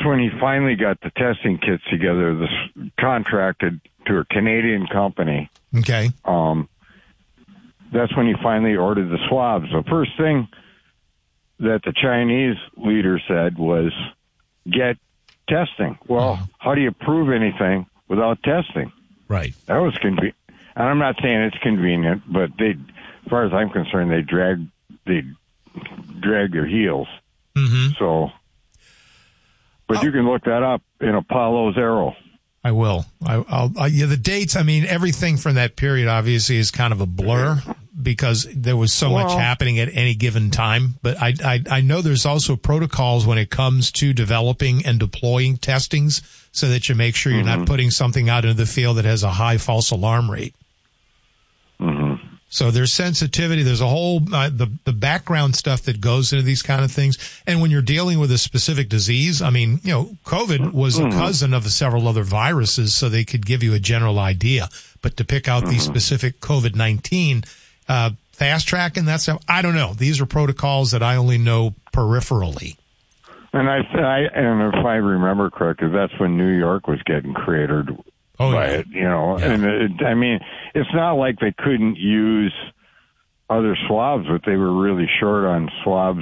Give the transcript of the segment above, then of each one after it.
when he finally got the testing kits together, this contracted to a Canadian company. Okay. That's when he finally ordered the swabs. The first thing that the Chinese leader said was, get testing. Well, how do you prove anything without testing? Right. That was convenient. And I'm not saying it's convenient, but as far as I'm concerned, they drag their heels. Mm-hmm. So, but you can look that up in Apollo's Arrow. I will. The dates, I mean, everything from that period obviously is kind of a blur because there was so much happening at any given time. But I know there's also protocols when it comes to developing and deploying testings so that you make sure you're not putting something out into the field that has a high false alarm rate. Mm-hmm. So there's sensitivity. There's a whole, the background stuff that goes into these kind of things. And when you're dealing with a specific disease, I mean, COVID was a cousin of several other viruses, so they could give you a general idea. But to pick out the specific COVID-19, fast tracking that stuff, I don't know. These are protocols that I only know peripherally. And and if I remember correctly, that's when New York was getting cratered. It, and I mean, it's not like they couldn't use other swabs, but they were really short on swabs,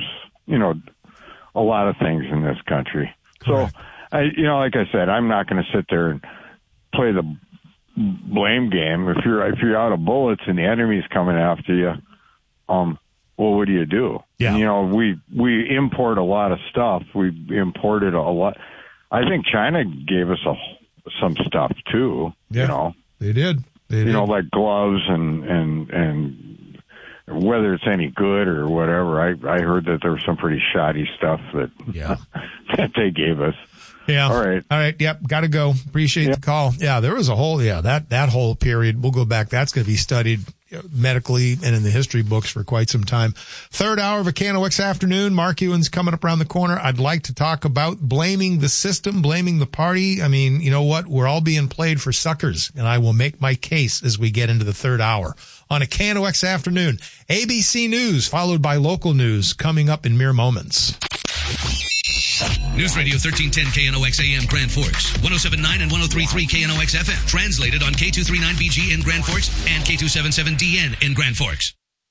a lot of things in this country. So, like I said, I'm not going to sit there and play the blame game. If you're out of bullets and the enemy's coming after you, well, what do you do? Yeah. And, we import a lot of stuff. We imported a lot. I think China gave us some stuff too. Yeah, they did. Like gloves and whether it's any good or whatever. I heard that there was some pretty shoddy stuff that that they gave us. Yeah. All right. Yep. Got to go. Appreciate the call. Yeah. There was a whole, that whole period. We'll go back. That's going to be studied medically and in the history books for quite some time. Third hour of a KNOX afternoon. Mark Ewan's coming up around the corner. I'd like to talk about blaming the system, blaming the party. I mean, you know what? We're all being played for suckers, and I will make my case as we get into the third hour on a KNOX afternoon. ABC News followed by local news coming up in mere moments. News Radio 1310 KNOX AM Grand Forks, 107.9 and 103.3 KNOX FM. Translated on K239BG in Grand Forks and K277DN in Grand Forks.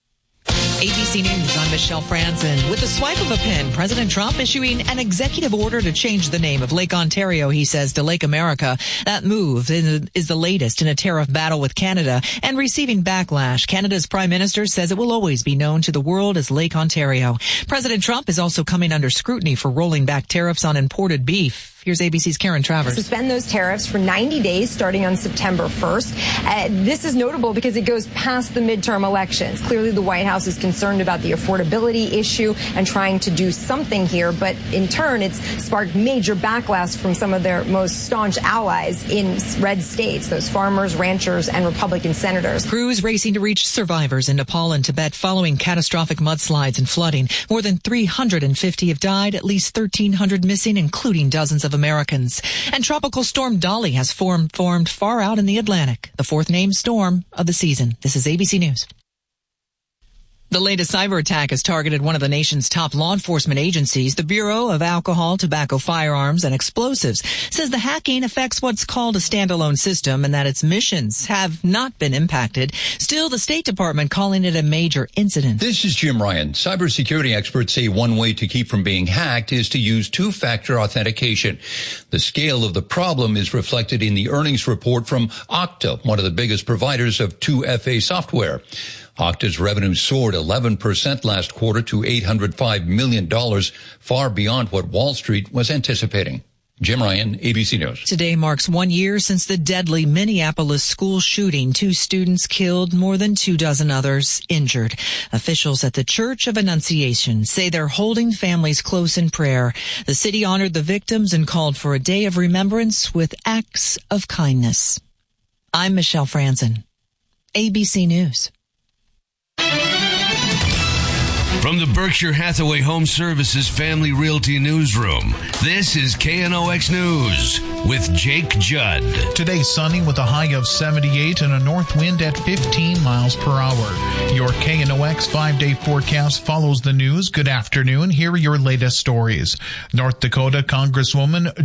ABC News, I'm Michelle Franzen. With the swipe of a pen, President Trump issuing an executive order to change the name of Lake Ontario, he says, to Lake America. That move is the latest in a tariff battle with Canada and receiving backlash. Canada's Prime Minister says it will always be known to the world as Lake Ontario. President Trump is also coming under scrutiny for rolling back tariffs on imported beef. Here's ABC's Karen Travers. Suspend those tariffs for 90 days starting on September 1st. This is notable because it goes past the midterm elections. Clearly, the White House is concerned about the affordability issue and trying to do something here. But in turn, it's sparked major backlash from some of their most staunch allies in red states, those farmers, ranchers, and Republican senators. Crews racing to reach survivors in Nepal and Tibet following catastrophic mudslides and flooding. More than 350 have died, at least 1,300 missing, including dozens of Americans. And Tropical Storm Dolly has formed far out in the Atlantic, the fourth named storm of the season. This is ABC News. The latest cyber attack has targeted one of the nation's top law enforcement agencies. The Bureau of Alcohol, Tobacco, Firearms, and Explosives says the hacking affects what's called a standalone system and that its missions have not been impacted. Still, the State Department calling it a major incident. This is Jim Ryan. Cybersecurity experts say one way to keep from being hacked is to use two-factor authentication. The scale of the problem is reflected in the earnings report from Okta, one of the biggest providers of 2FA software. Okta's revenue soared 11% last quarter to $805 million, far beyond what Wall Street was anticipating. Jim Ryan, ABC News. Today marks 1 year since the deadly Minneapolis school shooting. 2 students killed, more than 24 others injured. Officials at the Church of Annunciation say they're holding families close in prayer. The city honored the victims and called for a day of remembrance with acts of kindness. I'm Michelle Franzen, ABC News. From the Berkshire Hathaway Home Services Family Realty Newsroom, this is KNOX News with Jake Judd. Today, sunny with a high of 78 and a north wind at 15 miles per hour. Your KNOX 5-day forecast follows the news. Good afternoon. Here are your latest stories. North Dakota Congresswoman